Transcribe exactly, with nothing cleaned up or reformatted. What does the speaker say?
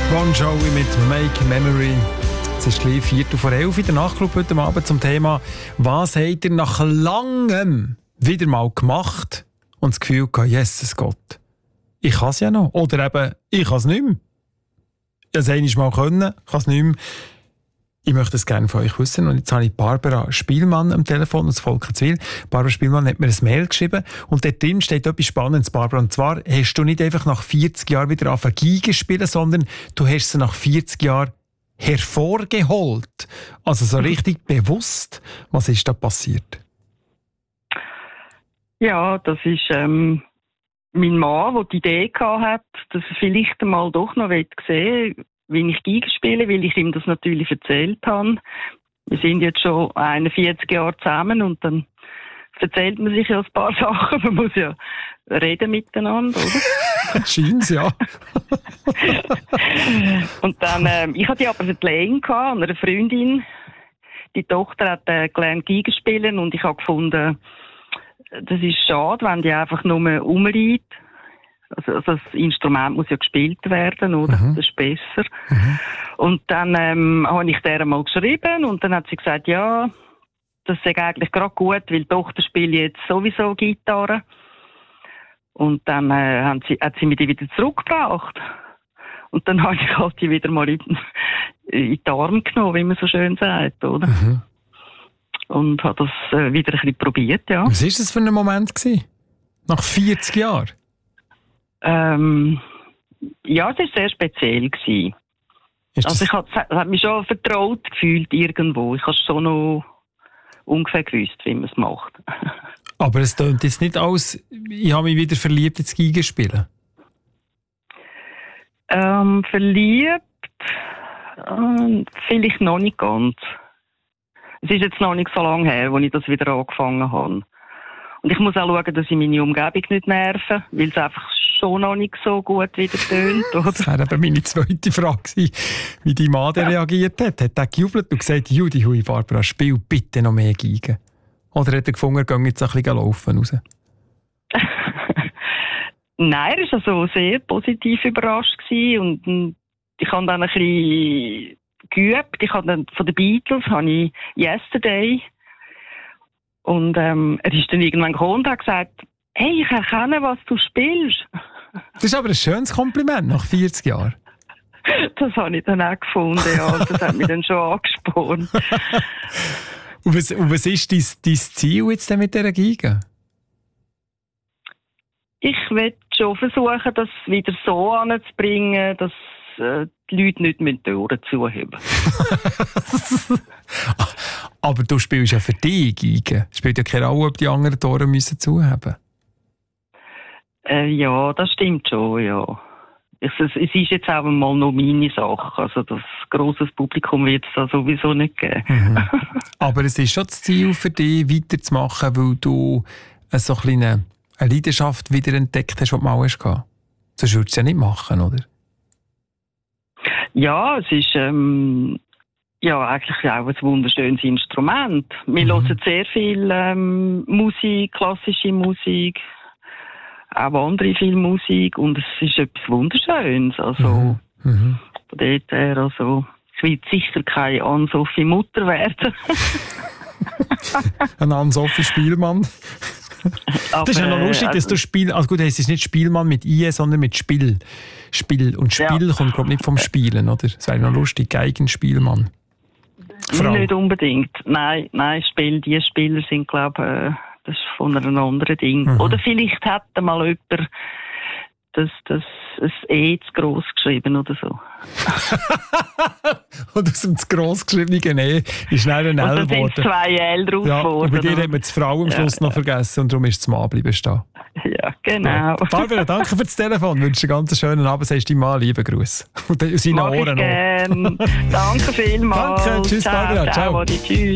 Bon Jovi mit Make Memory. Es ist gleich Viertel vor elf in der Nachtclub heute Abend zum Thema «Was habt ihr nach langem wieder mal gemacht?» und das Gefühl gehabt, Jesus Gott, ich kann es ja noch. Oder eben, ich kann es nicht mehr. Ich habe es einmal können, ich kann es nicht mehr. Ich möchte es gerne von euch wissen. Und jetzt habe ich Barbara Spielmann am Telefon aus Volkenswil. Barbara Spielmann hat mir ein Mail geschrieben und dort drin steht etwas Spannendes, Barbara. Und zwar hast du nicht einfach nach vierzig Jahren wieder angefangen Geige spielen, sondern du hast sie nach vierzig Jahren hervorgeholt. Also so richtig bewusst. Was ist da passiert? Ja, das ist ähm, mein Mann, der die Idee hatte, dass er vielleicht einmal doch noch sehen will, wie ich Geige spiele, weil ich ihm das natürlich erzählt habe. Wir sind jetzt schon einundvierzig Jahre zusammen und dann erzählt man sich ja ein paar Sachen. Man muss ja reden miteinander, oder? Scheint's, ja. Und dann, ähm, ich hatte aber verlegen an einer Freundin. Die Tochter hat äh, gelernt Geige spielen und ich habe gefunden, das ist schade, wenn die einfach nur rumliegt. Also, also das Instrument muss ja gespielt werden, oder? Mhm. Das ist besser. Mhm. Und dann ähm, habe ich der mal geschrieben und dann hat sie gesagt, ja, das ist eigentlich gerade gut, weil die Tochter spielt jetzt sowieso Gitarre. Und dann äh, haben sie, hat sie mich die wieder zurückgebracht. Und dann habe ich halt die wieder mal in, in die Arme genommen, wie man so schön sagt, oder? Mhm. Und habe das äh, wieder ein bisschen probiert, ja. Was war das für ein Moment gewesen? Nach vierzig Jahren? Ähm, ja, es war sehr speziell gewesen. Also ich habe hab mich schon vertraut gefühlt irgendwo. Ich habe schon noch ungefähr gewusst, wie man es macht. Aber es tönt jetzt nicht aus, ich habe mich wieder verliebt ins Geigenspielen. Ähm, verliebt? Ähm, vielleicht noch nicht ganz. Es ist jetzt noch nicht so lange her, als ich das wieder angefangen habe. Und ich muss auch schauen, dass ich meine Umgebung nicht nerve, weil es einfach schon noch nicht so gut wieder tönt. Das wäre eben meine zweite Frage gewesen, wie dein Mann ja. reagiert hat. Hat er gejubelt und gesagt, Judy, hui, Barbara, spiel bitte noch mehr Geige? Oder hat er gefunden, er gehe jetzt ein bisschen laufen raus? Nein, er war also sehr positiv überrascht gewesen und ich habe dann ein bisschen geübt. Ich habe dann von den Beatles habe ich Yesterday und ähm, er ist dann irgendwann gekommen und hat gesagt, hey, ich erkenne, was du spielst. Das ist aber ein schönes Kompliment nach vierzig Jahren. Das habe ich dann auch gefunden, ja. Das hat mich dann schon angespornt. Und was, und was ist dein, dein Ziel jetzt denn mit dieser Geige? Ich will schon versuchen, das wieder so anzubringen, dass äh, die Leute nicht die Ohren zuheben. Aber du spielst ja für dich Geige. Es spielt ja keine Rolle, ob die anderen die Ohren müssen zuheben. Äh, ja, das stimmt schon, ja. Es, es, es ist jetzt auch mal noch meine Sache. Also das grosses Publikum wird es da sowieso nicht geben. Mhm. Aber es ist schon das Ziel für dich, weiterzumachen, weil du so ein eine, eine Leidenschaft wiederentdeckt hast, die du mal hast. Sonst würdest du es ja nicht machen, oder? Ja, es ist ähm, ja eigentlich auch ein wunderschönes Instrument. Wir mhm. hören sehr viel ähm, Musik, klassische Musik, auch andere viel Musik und es ist etwas Wunderschönes. Also mhm. von dort her, also es wird sicher keine Ann-Sophie Mutter werden. Ein Ann-Sophie Spielmann. Aber, das ist ja noch lustig, dass du Spiel, also gut, es ist nicht Spielmann mit I, sondern mit Spiel. Spiel. Und Spiel ja. kommt, glaube ich, nicht vom Spielen, oder? Das wäre noch lustig, Geigenspielmann. Frau. Nicht unbedingt. Nein, nein, Spiel, die Spieler sind, glaube ich, äh, das ist von einem anderen Ding. Mhm. Oder vielleicht hat mal jemand das, das ein E zu gross geschrieben oder so. Und aus dem zu gross geschriebenen E ist schnell ein L geworden. Und dann sind zwei L drauf ja, geworden. Bei dir hat man die Frau am Schluss ja. noch vergessen und darum ist das Mann bleiben stehen. Ja, genau. Ja. Barbara, danke für das Telefon. Ich wünsche dir einen ganz schönen Abend. Sagst du deinem Mann lieben Gruß. Und seine Mach Ohren noch. Danke vielmals. Danke, tschüss ciao, Barbara. Ciao. ciao. Tschüss.